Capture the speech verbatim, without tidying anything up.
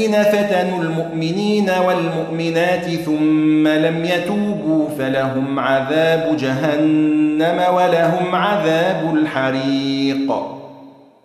الذين فتنوا المؤمنين والمؤمنات ثم لم يتوبوا فلهم عذاب جهنم ولهم عذاب الحريق.